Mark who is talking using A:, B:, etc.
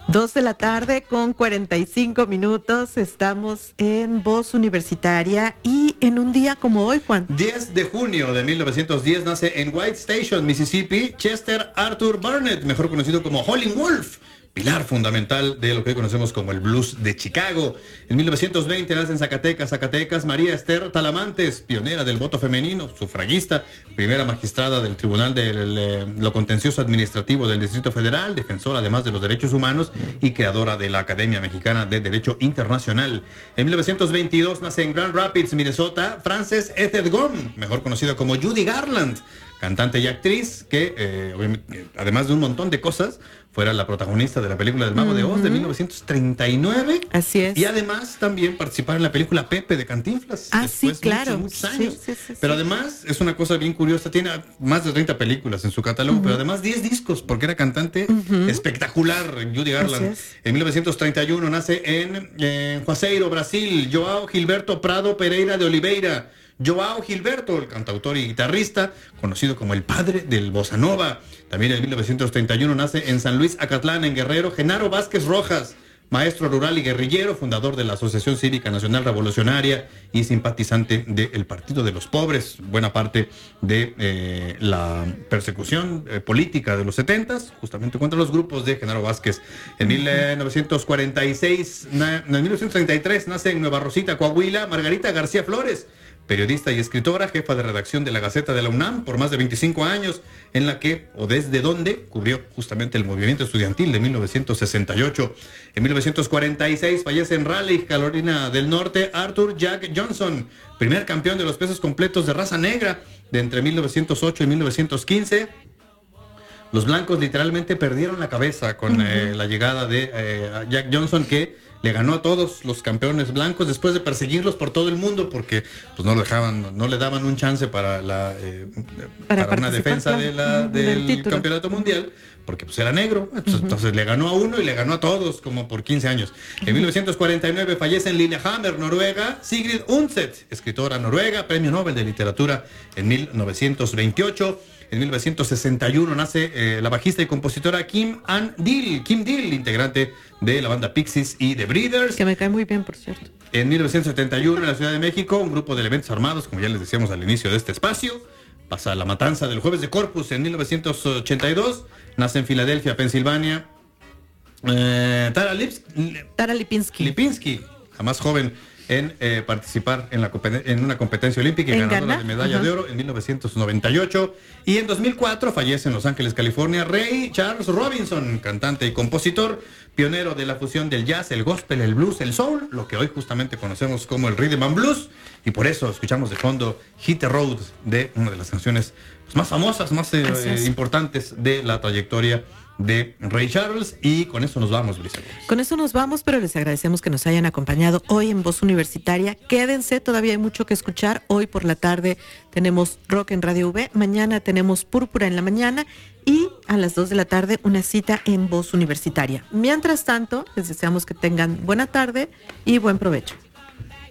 A: 2:45 p.m. Estamos en Voz Universitaria y en un día como hoy, Juan.
B: 10 de junio de 1910 nace en White Station, Mississippi, Chester Arthur Burnett, mejor conocido como Howlin' Wolf, pilar fundamental de lo que hoy conocemos como el blues de Chicago. En 1920 nace en Zacatecas, María Esther Talamantes, pionera del voto femenino, sufragista, primera magistrada del Tribunal de lo Contencioso Administrativo del Distrito Federal, defensora además de los derechos humanos y creadora de la Academia Mexicana de Derecho Internacional. En 1922 nace en Grand Rapids, Minnesota, Frances Ethel-Gordon, mejor conocida como Judy Garland, cantante y actriz que, además de un montón de cosas, fuera la protagonista de la película del Mago de Oz de 1939.
A: Así es.
B: Y además también participar en la película Pepe de Cantinflas.
A: Sí, claro.
B: Muchos años.
A: Sí.
B: Pero además es una cosa bien curiosa, tiene más de 30 películas en su catálogo, pero además 10 discos, porque era cantante espectacular, Judy Garland. En 1931 nace en Juazeiro, Brasil, João Gilberto Prado Pereira de Oliveira. João Gilberto, el cantautor y guitarrista, conocido como el padre del bossa nova. También en 1931 nace en San Luis Acatlán, en Guerrero, Genaro Vázquez Rojas, maestro rural y guerrillero, fundador de la Asociación Cívica Nacional Revolucionaria y simpatizante del Partido de los Pobres. Buena parte de la persecución política de los 70s, justamente contra los grupos de Genaro Vázquez. En 1933 nace en Nueva Rosita, Coahuila, Margarita García Flores, periodista y escritora, jefa de redacción de la Gaceta de la UNAM por más de 25 años, en la que, o desde donde, cubrió justamente el movimiento estudiantil de 1968. En 1946 fallece en Raleigh, Carolina del Norte, Arthur Jack Johnson, primer campeón de los pesos completos de raza negra de entre 1908 y 1915. Los blancos literalmente perdieron la cabeza con la llegada de Jack Johnson, que le ganó a todos los campeones blancos después de perseguirlos por todo el mundo, porque pues no le daban un chance para una defensa del campeonato mundial, porque pues era negro. Entonces le ganó a uno y le ganó a todos como por 15 años. En 1949 fallece en Lillehammer, Noruega, Sigrid Undset, escritora noruega, premio Nobel de Literatura en 1928. En 1961 nace la bajista y compositora Kim Deal, integrante de la banda Pixies y The Breeders.
A: Que me cae muy bien, por cierto.
B: En 1971, en la Ciudad de México, un grupo de elementos armados, como ya les decíamos al inicio de este espacio, pasa la matanza del Jueves de Corpus. En 1982 nace en Filadelfia, Pensilvania, Tara Lipinski, la más joven en participar en una competencia olímpica y ganadora de medalla de oro en 1998. Y en 2004 fallece en Los Ángeles, California, Ray Charles Robinson, cantante y compositor, pionero de la fusión del jazz, el gospel, el blues, el soul, lo que hoy justamente conocemos como el rhythm and blues. Y por eso escuchamos de fondo Hit the Road, de una de las canciones más famosas, más importantes de la trayectoria de Ray Charles. Y con eso nos vamos, Brisa.
A: Con eso nos vamos, pero les agradecemos que nos hayan acompañado hoy en Voz Universitaria. Quédense, todavía hay mucho que escuchar. Hoy por la tarde tenemos Rock en Radio V, mañana tenemos Púrpura en la mañana y a las 2 de la tarde una cita en Voz Universitaria. Mientras tanto, les deseamos que tengan buena tarde y buen provecho.